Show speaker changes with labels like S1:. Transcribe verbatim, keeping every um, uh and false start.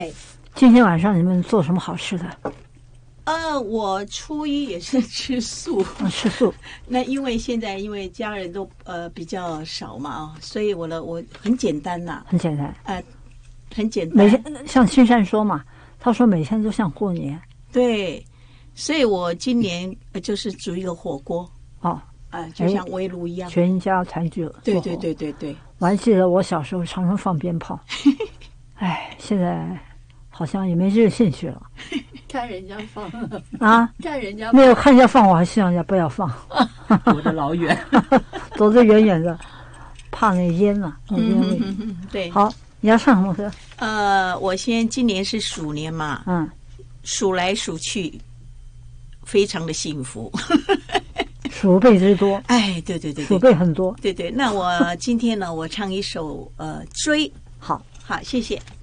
S1: 哎，
S2: 今天晚上你们做什么好吃的？
S1: 呃，我初一也是吃素，
S2: 啊，吃素。
S1: 那因为现在因为家人都呃比较少嘛啊，所以我的我很简单呐、
S2: 很简单。
S1: 呃，很简单。
S2: 每天像青山说嘛，他说每天都像过年。
S1: 对，所以我今年呃就是煮一个火锅
S2: 哦，
S1: 啊、呃，就像围炉一样，
S2: 全家团聚了。
S1: 对对对对对。
S2: 我还记得我小时候常常放鞭炮，哎，现在好像也没这个兴趣了。
S3: 看人家放
S2: 啊，
S3: 看人家
S2: 没有看人家放，我还希望人家不要放，
S3: 躲得老远，
S2: 躲得远远的，怕那烟呐、啊，那烟味。
S1: 嗯嗯、对，
S2: 好，你要唱什么歌？
S1: 呃，我先今年是鼠年嘛，
S2: 嗯，
S1: 数来数去，非常的幸福。
S2: 鼠辈之多，
S1: 哎，对对对对，
S2: 鼠辈很多。
S1: 对对，那我今天呢，我唱一首呃《追》，
S2: 好，
S1: 好，谢谢。